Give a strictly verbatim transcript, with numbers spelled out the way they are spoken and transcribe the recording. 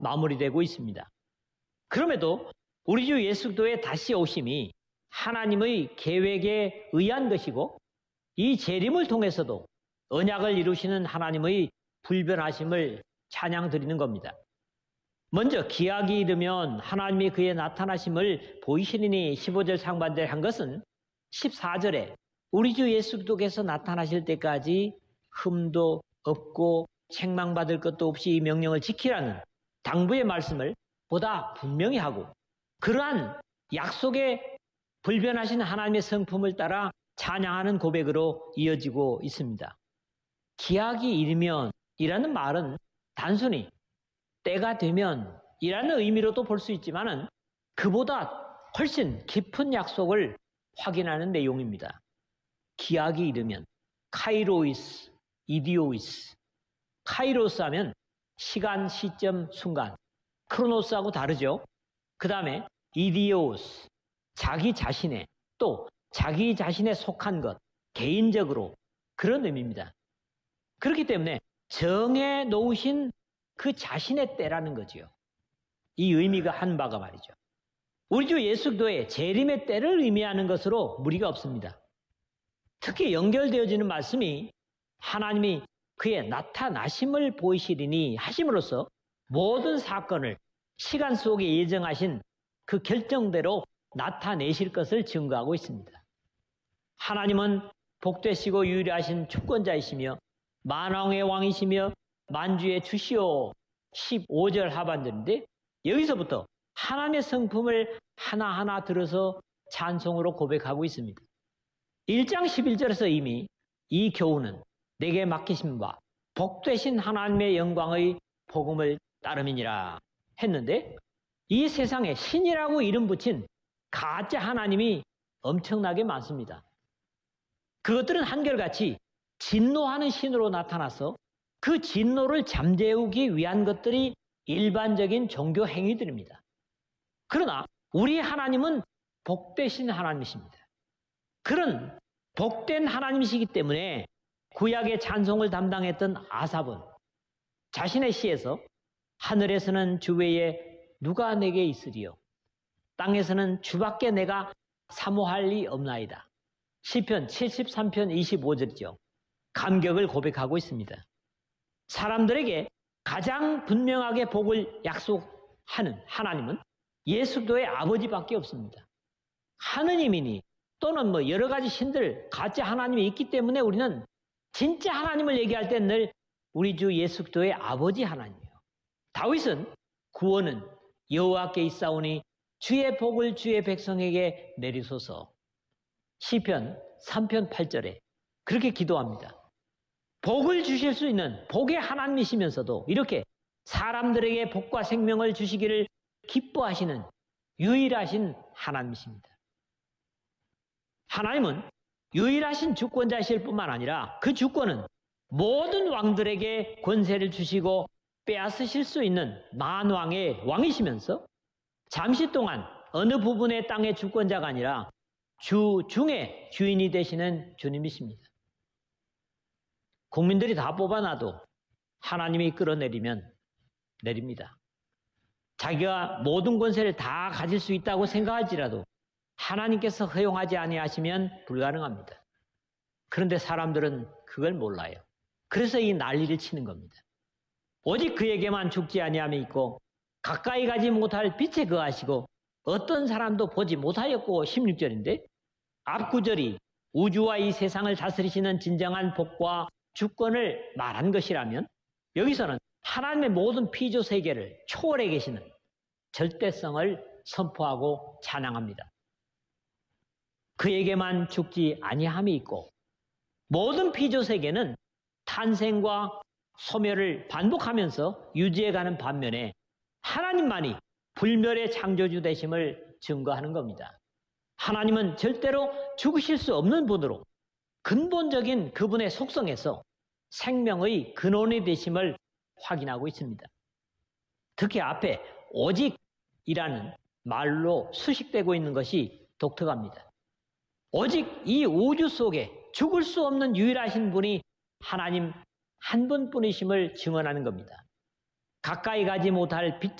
마무리되고 있습니다. 그럼에도 우리 주 예수 그리스도의 다시 오심이 하나님의 계획에 의한 것이고 이 재림을 통해서도 언약을 이루시는 하나님의 불변하심을 찬양드리는 겁니다. 먼저 기약이 이르면 하나님이 그의 나타나심을 보이시리니 십오 절 상반절 한 것은 십사 절에 우리 주 예수 그리스도께서 나타나실 때까지 흠도 없고 책망받을 것도 없이 이 명령을 지키라는 당부의 말씀을 보다 분명히 하고 그러한 약속의 불변하신 하나님의 성품을 따라 찬양하는 고백으로 이어지고 있습니다. 기약이 이르면 이라는 말은 단순히 때가 되면 이라는 의미로도 볼 수 있지만은 그보다 훨씬 깊은 약속을 확인하는 내용입니다. 기약이 이르면 카이로이스, 이디오이스. 카이로스 하면 시간, 시점, 순간. 크로노스하고 다르죠. 그 다음에 이디오스, 자기 자신의 또 자기 자신에 속한 것, 개인적으로 그런 의미입니다. 그렇기 때문에 정해 놓으신 그 자신의 때라는 거지요. 이 의미가 한 바가 말이죠. 우리 주 예수 그리스도의 재림의 때를 의미하는 것으로 무리가 없습니다. 특히 연결되어지는 말씀이 하나님이 그의 나타나심을 보이시리니 하심으로써 모든 사건을 시간 속에 예정하신 그 결정대로 나타내실 것을 증거하고 있습니다. 하나님은 복되시고 유일하신 주권자이시며 만왕의 왕이시며 만주의 주시오 십오 절 하반절인데 여기서부터 하나님의 성품을 하나하나 들어서 찬송으로 고백하고 있습니다. 일 장 십일 절에서 이미 이 교훈은 내게 맡기신 바 복되신 하나님의 영광의 복음을 따름이니라 했는데 이 세상에 신이라고 이름 붙인 가짜 하나님이 엄청나게 많습니다. 그것들은 한결같이 진노하는 신으로 나타나서 그 진노를 잠재우기 위한 것들이 일반적인 종교 행위들입니다. 그러나 우리 하나님은 복되신 하나님이십니다. 그런 복된 하나님이시기 때문에 구약의 찬송을 담당했던 아삽은 자신의 시에서 하늘에서는 주 외에 누가 내게 있으리요 땅에서는 주밖에 내가 사모할 리 없나이다. 시편 칠십삼 편 이십오 절이죠. 감격을 고백하고 있습니다. 사람들에게 가장 분명하게 복을 약속하는 하나님은 예수 그리스도의 아버지밖에 없습니다. 하느님이니 또는 뭐 여러 가지 신들, 가짜 하나님이 있기 때문에 우리는 진짜 하나님을 얘기할 때 늘 우리 주 예수 그리스도의 아버지 하나님이에요. 다윗은 구원은 여호와께 있사오니 주의 복을 주의 백성에게 내리소서. 시편 삼 편 팔 절에 그렇게 기도합니다. 복을 주실 수 있는 복의 하나님이시면서도 이렇게 사람들에게 복과 생명을 주시기를 기뻐하시는 유일하신 하나님이십니다. 하나님은 유일하신 주권자이실 뿐만 아니라 그 주권은 모든 왕들에게 권세를 주시고 빼앗으실 수 있는 만왕의 왕이시면서 잠시 동안 어느 부분의 땅의 주권자가 아니라 주 중에 주인이 되시는 주님이십니다. 국민들이 다 뽑아놔도 하나님이 끌어내리면 내립니다. 자기가 모든 권세를 다 가질 수 있다고 생각할지라도 하나님께서 허용하지 아니하시면 불가능합니다. 그런데 사람들은 그걸 몰라요. 그래서 이 난리를 치는 겁니다. 오직 그에게만 죽지 아니함이 있고 가까이 가지 못할 빛에 거하시고 어떤 사람도 보지 못하였고 십육 절인데 앞 구절이 우주와 이 세상을 다스리시는 진정한 복과 주권을 말한 것이라면 여기서는 하나님의 모든 피조 세계를 초월해 계시는 절대성을 선포하고 찬양합니다. 그에게만 죽지 아니함이 있고 모든 피조 세계는 탄생과 소멸을 반복하면서 유지해가는 반면에 하나님만이 불멸의 창조주 되심을 증거하는 겁니다. 하나님은 절대로 죽으실 수 없는 분으로 근본적인 그분의 속성에서 생명의 근원이 되심을 확인하고 있습니다. 특히 앞에 오직이라는 말로 수식되고 있는 것이 독특합니다. 오직 이 우주 속에 죽을 수 없는 유일하신 분이 하나님 한 분뿐이심을 증언하는 겁니다. 가까이 가지 못할 빛